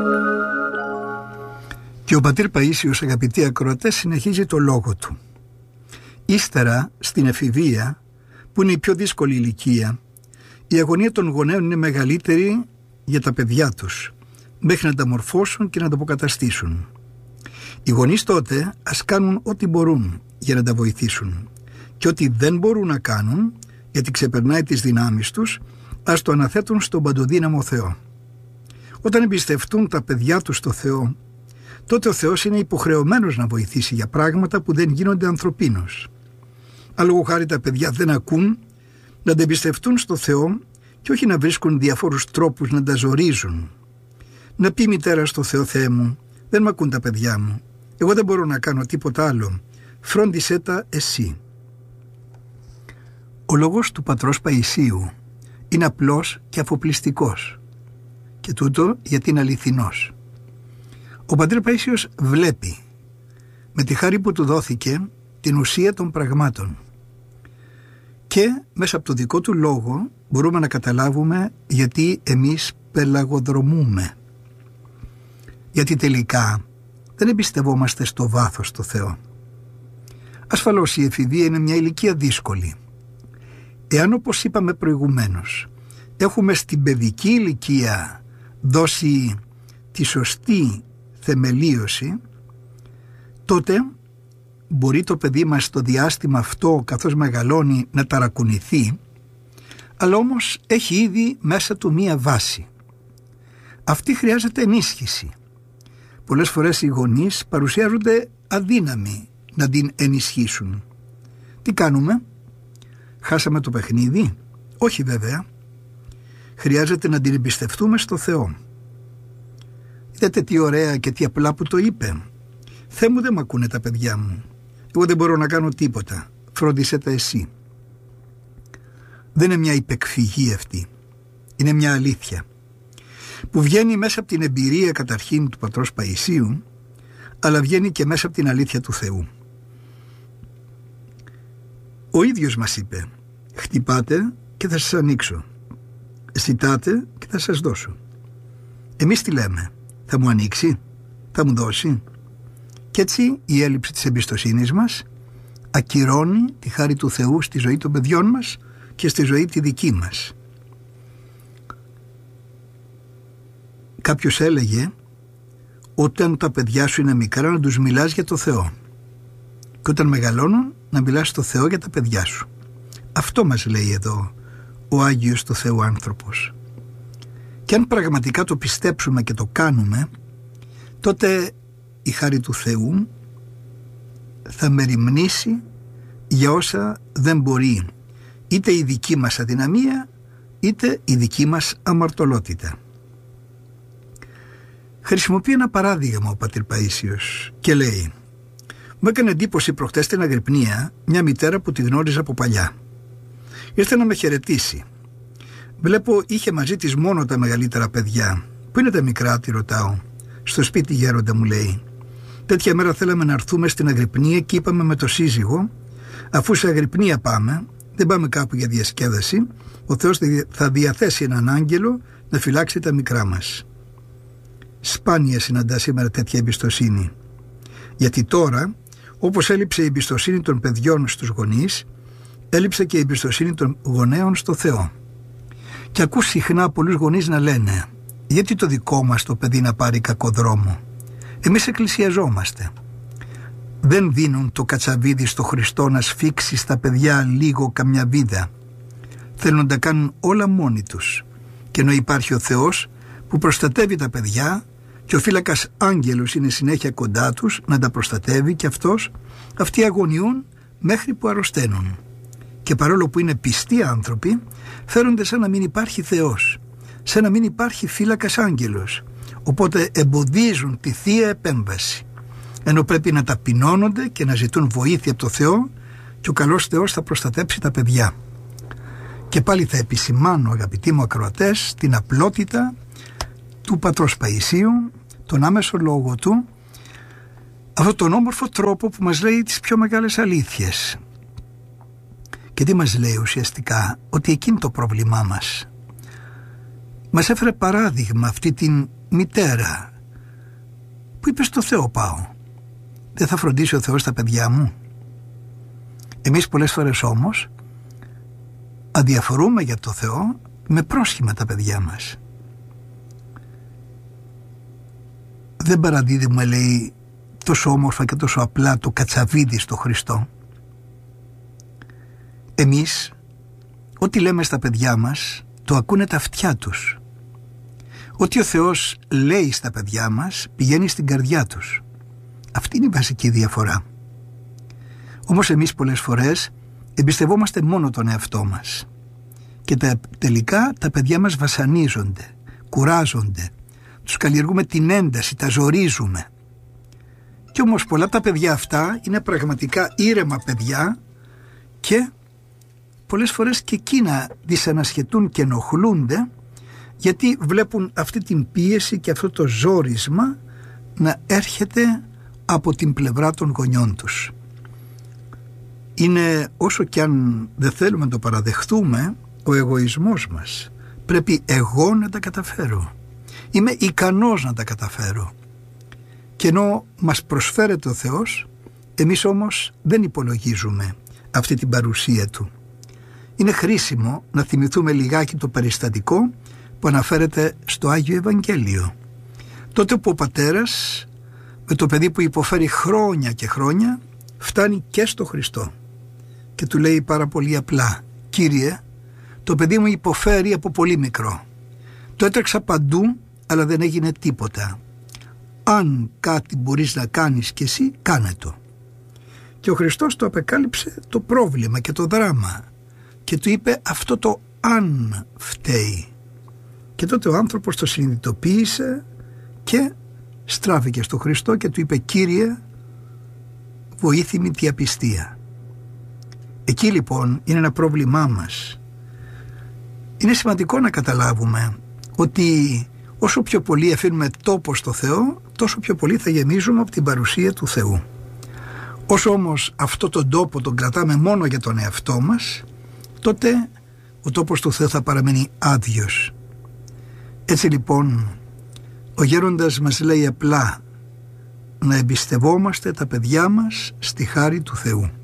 Και ο πατήρ Παΐσιος, αγαπητοί ακροατές, συνεχίζει το λόγο του. Ύστερα, στην εφηβεία, που είναι η πιο δύσκολη ηλικία, η αγωνία των γονέων είναι μεγαλύτερη για τα παιδιά τους, μέχρι να τα μορφώσουν και να τα αποκαταστήσουν. Οι γονείς τότε ας κάνουν ό,τι μπορούν για να τα βοηθήσουν, και ό,τι δεν μπορούν να κάνουν, γιατί ξεπερνάει τις δυνάμεις τους, ας το αναθέτουν στον παντοδύναμο Θεό. Όταν εμπιστευτούν τα παιδιά τους στο Θεό, τότε ο Θεός είναι υποχρεωμένος να βοηθήσει για πράγματα που δεν γίνονται ανθρωπίνως. Αν λόγω χάρη τα παιδιά δεν ακούν, να τα εμπιστευτούν στο Θεό και όχι να βρίσκουν διαφόρους τρόπους να τα ζορίζουν. Να πει η μητέρα στο Θεό: Θεέ μου, δεν μ' ακούν τα παιδιά μου, εγώ δεν μπορώ να κάνω τίποτα άλλο, φρόντισέ τα εσύ. Ο λόγος του πατρός Παΐσιου είναι απλός και αφοπλιστικός, και τούτο γιατί είναι αληθινός. Ο πατήρ Παΐσιος βλέπει, με τη χάρη που του δόθηκε, την ουσία των πραγμάτων, και μέσα από το δικό του λόγο μπορούμε να καταλάβουμε γιατί εμείς πελαγοδρομούμε. Γιατί τελικά δεν εμπιστευόμαστε στο βάθος το Θεό. Ασφαλώς η εφηβεία είναι μια ηλικία δύσκολη. Εάν, όπως είπαμε προηγουμένως, έχουμε στην παιδική ηλικία δώσει τη σωστή θεμελίωση, τότε μπορεί το παιδί μας στο διάστημα αυτό, καθώς μεγαλώνει, να ταρακουνηθεί, αλλά όμως έχει ήδη μέσα του μία βάση. Αυτή χρειάζεται ενίσχυση. Πολλές φορές οι γονείς παρουσιάζονται αδύναμοι να την ενισχύσουν. Τι κάνουμε? Χάσαμε το παιχνίδι? Όχι βέβαια. Χρειάζεται να την εμπιστευτούμε στο Θεό. Είδατε τι ωραία και τι απλά που το είπε. Θεέ μου, δεν μ' ακούνε τα παιδιά μου, εγώ δεν μπορώ να κάνω τίποτα, φρόντισέ τα εσύ. Δεν είναι μια υπεκφυγή αυτή. Είναι μια αλήθεια που βγαίνει μέσα από την εμπειρία καταρχήν του πατρός Παΐσιου, αλλά βγαίνει και μέσα από την αλήθεια του Θεού. Ο ίδιος μας είπε: χτυπάτε και θα σας ανοίξω, ζητάτε και θα σας δώσω. Εμείς τι λέμε? Θα μου ανοίξει? Θα μου δώσει? Κι έτσι η έλλειψη της εμπιστοσύνης μας ακυρώνει τη χάρη του Θεού στη ζωή των παιδιών μας και στη ζωή τη δική μας. Κάποιος έλεγε: όταν τα παιδιά σου είναι μικρά, να τους μιλάς για το Θεό, και όταν μεγαλώνουν να μιλάς στο Θεό για τα παιδιά σου. Αυτό μας λέει εδώ ο Άγιος του Θεού άνθρωπος. Και αν πραγματικά το πιστέψουμε και το κάνουμε, τότε η χάρη του Θεού θα μεριμνήσει για όσα δεν μπορεί είτε η δική μας αδυναμία είτε η δική μας αμαρτωλότητα. Χρησιμοποιεί ένα παράδειγμα ο πατήρ Παΐσιος και λέει: μου έκανε εντύπωση προχτές στην Αγρυπνία μια μητέρα που τη γνώριζα από παλιά. Ήρθε να με χαιρετήσει. Βλέπω είχε μαζί της μόνο τα μεγαλύτερα παιδιά. Πού είναι τα μικρά, τη ρωτάω. Στο σπίτι, γέροντα, μου λέει. Τέτοια μέρα θέλαμε να έρθουμε στην Αγρυπνία και είπαμε με το σύζυγο: αφού σε Αγρυπνία πάμε, δεν πάμε κάπου για διασκέδαση, ο Θεός θα διαθέσει έναν άγγελο να φυλάξει τα μικρά μας. Σπάνια συναντά σήμερα τέτοια εμπιστοσύνη. Γιατί τώρα, όπως έλειψε η εμπιστοσύνη των παιδιών στους γονείς, έλειψε και η εμπιστοσύνη των γονέων στο Θεό. Και ακούς συχνά πολλούς γονείς να λένε: γιατί το δικό μας το παιδί να πάρει κακό δρόμο? Εμείς εκκλησιαζόμαστε. Δεν δίνουν το κατσαβίδι στο Χριστό να σφίξει στα παιδιά λίγο καμιά βίδα. Θέλουν να τα κάνουν όλα μόνοι τους. Και ενώ υπάρχει ο Θεός που προστατεύει τα παιδιά και ο φύλακας άγγελος είναι συνέχεια κοντά τους να τα προστατεύει και αυτός, αυτοί αγωνιούν μέχρι που αρρωσταίνουν. Και παρόλο που είναι πιστοί άνθρωποι, φέρονται σαν να μην υπάρχει Θεός, σαν να μην υπάρχει φύλακας άγγελος, οπότε εμποδίζουν τη Θεία Επέμβαση, ενώ πρέπει να ταπεινώνονται και να ζητούν βοήθεια από το Θεό, και ο καλός Θεός θα προστατέψει τα παιδιά. Και πάλι θα επισημάνω, αγαπητοί μου ακροατές, την απλότητα του πατρός Παΐσιου, τον άμεσο λόγο του, αυτόν τον όμορφο τρόπο που μας λέει τις πιο μεγάλες αλήθειες. Και τι μας λέει ουσιαστικά? Ότι εκείνη το πρόβλημά μας. Μας έφερε παράδειγμα αυτή την μητέρα Πού είπες στο Θεό πάω? Δεν θα φροντίσει ο Θεός τα παιδιά μου? Εμείς πολλές φορές όμως αδιαφορούμε για το Θεό με πρόσχημα τα παιδιά μας. Δεν παραδίδουμε, λέει, τόσο όμορφα και τόσο απλά το κατσαβίδι στο Χριστό. Εμείς ό,τι λέμε στα παιδιά μας το ακούνε τα αυτιά τους. Ό,τι ο Θεός λέει στα παιδιά μας πηγαίνει στην καρδιά τους. Αυτή είναι η βασική διαφορά. Όμως εμείς πολλές φορές εμπιστευόμαστε μόνο τον εαυτό μας και τελικά τα παιδιά μας βασανίζονται, κουράζονται, τους καλλιεργούμε την ένταση, τα ζορίζουμε. Κι όμως πολλά από τα παιδιά αυτά είναι πραγματικά ήρεμα παιδιά και πολλές φορές και εκείνα δυσανασχετούν και ενοχλούνται γιατί βλέπουν αυτή την πίεση και αυτό το ζόρισμα να έρχεται από την πλευρά των γονιών τους. Είναι, όσο κι αν δεν θέλουμε να το παραδεχτούμε, ο εγωισμός μας. Πρέπει εγώ να τα καταφέρω. Είμαι ικανός να τα καταφέρω. Και ενώ μας προσφέρεται ο Θεός, εμείς όμως δεν υπολογίζουμε αυτή την παρουσία Του. Είναι χρήσιμο να θυμηθούμε λιγάκι το περιστατικό που αναφέρεται στο Άγιο Ευαγγέλιο. Τότε που ο πατέρας με το παιδί που υποφέρει χρόνια και χρόνια φτάνει και στο Χριστό και του λέει πάρα πολύ απλά: «Κύριε, το παιδί μου υποφέρει από πολύ μικρό. Το έτρεξα παντού αλλά δεν έγινε τίποτα. Αν κάτι μπορείς να κάνεις κι εσύ, κάνε το». Και ο Χριστός το απεκάλυψε το πρόβλημα και το δράμα και του είπε αυτό το «αν» φταίει. Και τότε ο άνθρωπος το συνειδητοποίησε και στράφηκε στο Χριστό και του είπε: «Κύριε, βοήθημη τη απιστία». Εκεί λοιπόν είναι ένα πρόβλημά μας. Είναι σημαντικό να καταλάβουμε ότι όσο πιο πολύ αφήνουμε τόπο στο Θεό, τόσο πιο πολύ θα γεμίζουμε από την παρουσία του Θεού. Όσο όμως αυτό τον τόπο τον κρατάμε μόνο για τον εαυτό μας, τότε ο τόπος του Θεού θα παραμένει άδειος. Έτσι λοιπόν ο γέροντας μας λέει απλά να εμπιστευόμαστε τα παιδιά μας στη χάρη του Θεού.